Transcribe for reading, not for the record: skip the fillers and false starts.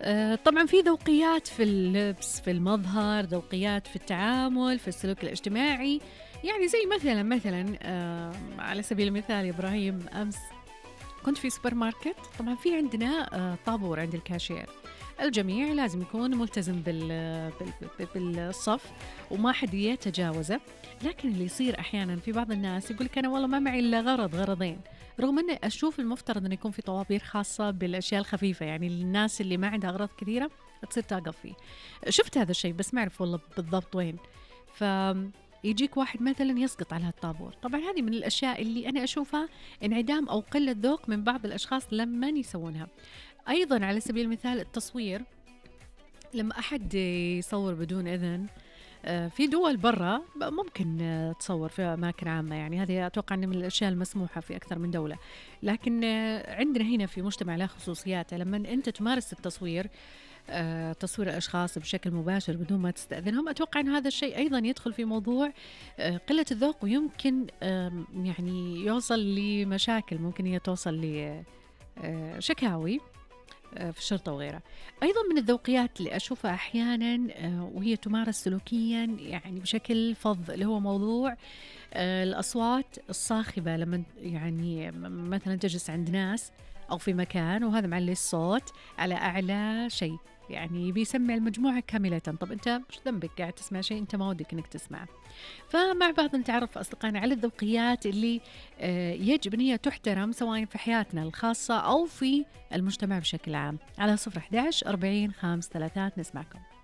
طبعًا في ذوقيات في اللبس، في المظهر، ذوقيات في التعامل، في السلوك الاجتماعي، يعني زي مثلًا على سبيل المثال يا إبراهيم أمس كنت في سوبر ماركت، طبعًا في عندنا طابور عند الكاشير، الجميع لازم يكون ملتزم بالصف وما حد يتجاوزه، لكن اللي يصير أحيانًا في بعض الناس يقول لك أنا والله ما معي إلا غرضين، رغم إني أشوف المفترض إنه يكون في طوابير خاصة بالأشياء الخفيفة، يعني للناس اللي ما عندها أغراض كثيرة تصير توقف فيه. شُفت هذا الشيء بس ما أعرف والله بالضبط وين. ف يجيك واحد مثلًا يسقط على هالطابور، طبعًا هذه من الأشياء اللي أنا أشوفها انعدام أو قلة ذوق من بعض الأشخاص لمّن يسوونها. أيضًا على سبيل المثال التصوير، لمّا أحد يصوّر بدون إذن في دول برّا ممكن تصوّر في أماكن عامة، يعني هذه أتوقع إن من الأشياء المسموحة في أكثر من دولة، لكن عندنا هنا في مجتمع له خصوصياته، لمّن أنت تمارس التصوير تصوير الأشخاص بشكل مباشر بدون ما تستأذنهم، أتوقع إن هذا الشيء أيضًا يدخل في موضوع قلة الذوق، ويمكن يعني يوصل لمشاكل، ممكن هي توصل ل شكاوي في الشرطة وغيرها. أيضًا من الذوقيات اللي أشوفها أحيانًا وهي تمارس سلوكيًا يعني بشكل فظ، اللي هو موضوع الأصوات الصاخبة لمّن يعني مثلًا تجلس عند ناس أو في مكان وهذا معلّي الصوت على أعلى شيء، يعني بيسمّع المجموعة كاملةً، طَب أنت إيش ذنبك قاعد تسمع شيء أنت ما ودك إنك تسمعه. فمع بعض نتعرف أصدقائنا على الذوقيات اللي يجب إن هي تُحترم سواء في حياتنا الخاصة أو في المجتمع بشكل عام. على 011 40 5 3 نسمعكم.